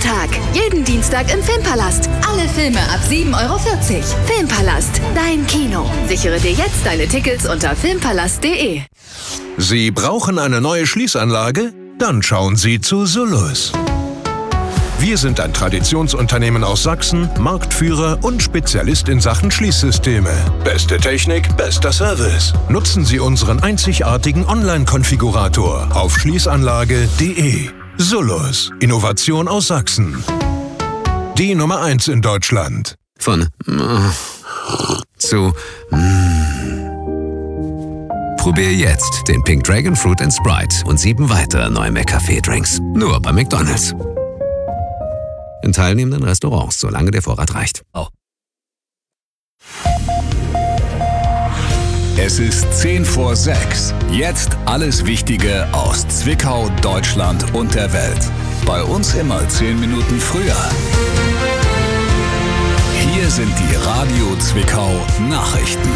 Tag. Jeden Dienstag im Filmpalast. Alle Filme ab 7,40 €. Filmpalast, dein Kino. Sichere dir jetzt deine Tickets unter filmpalast.de. Sie brauchen eine neue Schließanlage? Dann schauen Sie zu Sullus. Wir sind ein Traditionsunternehmen aus Sachsen, Marktführer und Spezialist in Sachen Schließsysteme. Beste Technik, bester Service. Nutzen Sie unseren einzigartigen Online-Konfigurator auf schließanlage.de. Sullus, Innovation aus Sachsen. Die Nummer 1 in Deutschland. Von zu Probier jetzt den Pink Dragon Fruit & Sprite und 7 weitere neue McCafé-Drinks. Nur bei McDonald's. In teilnehmenden Restaurants, solange der Vorrat reicht. Oh. Es ist 5:10. Jetzt alles Wichtige aus Zwickau, Deutschland und der Welt. Bei uns immer 10 Minuten früher. Hier sind die Radio Zwickau Nachrichten.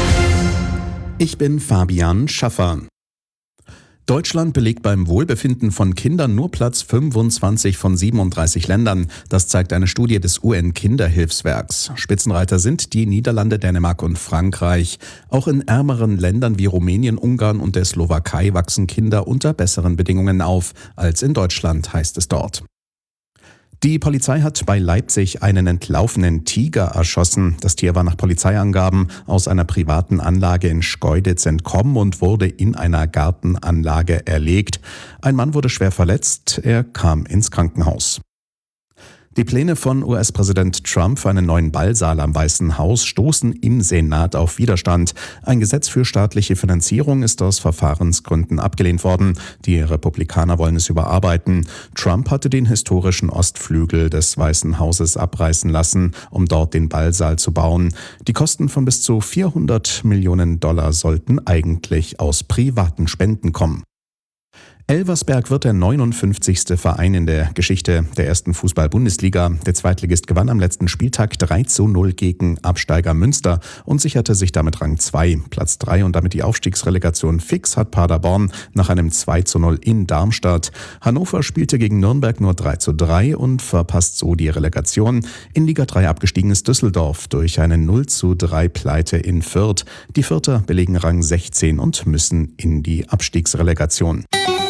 Ich bin Fabian Schaffer. Deutschland belegt beim Wohlbefinden von Kindern nur Platz 25 von 37 Ländern. Das zeigt eine Studie des UN-Kinderhilfswerks. Spitzenreiter sind die Niederlande, Dänemark und Frankreich. Auch in ärmeren Ländern wie Rumänien, Ungarn und der Slowakei wachsen Kinder unter besseren Bedingungen auf als in Deutschland, heißt es dort. Die Polizei hat bei Leipzig einen entlaufenen Tiger erschossen. Das Tier war nach Polizeiangaben aus einer privaten Anlage in Schkeuditz entkommen und wurde in einer Gartenanlage erlegt. Ein Mann wurde schwer verletzt, er kam ins Krankenhaus. Die Pläne von US-Präsident Trump für einen neuen Ballsaal am Weißen Haus stoßen im Senat auf Widerstand. Ein Gesetz für staatliche Finanzierung ist aus Verfahrensgründen abgelehnt worden. Die Republikaner wollen es überarbeiten. Trump hatte den historischen Ostflügel des Weißen Hauses abreißen lassen, um dort den Ballsaal zu bauen. Die Kosten von bis zu $400 Millionen sollten eigentlich aus privaten Spenden kommen. Elversberg wird der 59. Verein in der Geschichte der ersten Fußball-Bundesliga. Der Zweitligist gewann am letzten Spieltag 3:0 gegen Absteiger Münster und sicherte sich damit Rang 2. Platz 3 und damit die Aufstiegsrelegation fix hat Paderborn nach einem 2:0 in Darmstadt. Hannover spielte gegen Nürnberg nur 3:3 und verpasst so die Relegation. In Liga 3 abgestiegen ist Düsseldorf durch eine 0:3 Pleite in Fürth. Die Fürther belegen Rang 16 und müssen in die Abstiegsrelegation.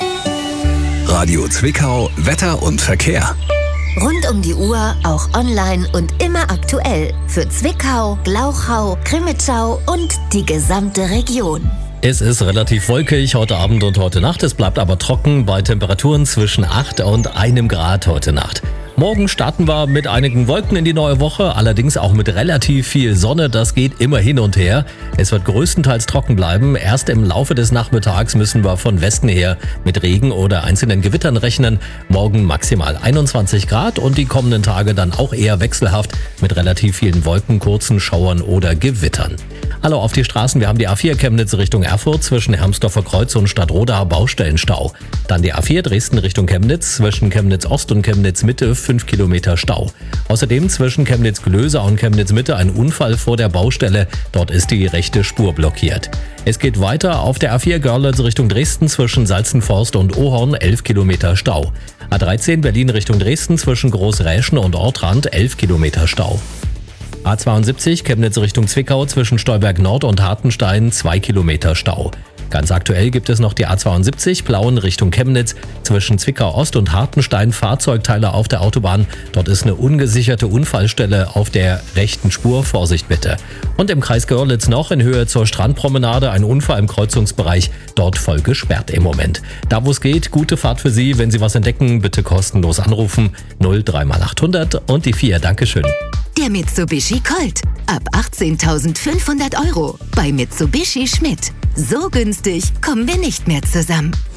Radio Zwickau, Wetter und Verkehr. Rund um die Uhr, auch online und immer aktuell. Für Zwickau, Glauchau, Crimmitschau und die gesamte Region. Es ist relativ wolkig heute Abend und heute Nacht. Es bleibt aber trocken bei Temperaturen zwischen 8 und 1 Grad heute Nacht. Morgen starten wir mit einigen Wolken in die neue Woche, allerdings auch mit relativ viel Sonne. Das geht immer hin und her. Es wird größtenteils trocken bleiben. Erst im Laufe des Nachmittags müssen wir von Westen her mit Regen oder einzelnen Gewittern rechnen. Morgen maximal 21 Grad und die kommenden Tage dann auch eher wechselhaft mit relativ vielen Wolken, kurzen Schauern oder Gewittern. Hallo auf die Straßen. Wir haben die A4 Chemnitz Richtung Erfurt zwischen Hermsdorfer Kreuz und Stadtroda Baustellenstau. Dann die A4 Dresden Richtung Chemnitz zwischen Chemnitz Ost und Chemnitz Mitte 5 Kilometer Stau. Außerdem zwischen Chemnitz-Glöser und Chemnitz-Mitte ein Unfall vor der Baustelle. Dort ist die rechte Spur blockiert. Es geht weiter auf der A4 Görlitz Richtung Dresden zwischen Salzenforst und Ohorn 11 Kilometer Stau. A13 Berlin Richtung Dresden zwischen Großräschen und Ortrand 11 Kilometer Stau. A72 Chemnitz Richtung Zwickau zwischen Stolberg Nord und Hartenstein 2 Kilometer Stau. Ganz aktuell gibt es noch die A72 Plauen Richtung Chemnitz zwischen Zwickau Ost und Hartenstein Fahrzeugteile auf der Autobahn. Dort ist eine ungesicherte Unfallstelle auf der rechten Spur. Vorsicht bitte. Und im Kreis Görlitz noch in Höhe zur Strandpromenade ein Unfall im Kreuzungsbereich. Dort voll gesperrt im Moment. Da wo es geht, gute Fahrt für Sie. Wenn Sie was entdecken, bitte kostenlos anrufen. 03800 und die 4. Dankeschön. Der Mitsubishi Colt. Ab 18.500 € bei Mitsubishi Schmidt. So günstig kommen wir nicht mehr zusammen.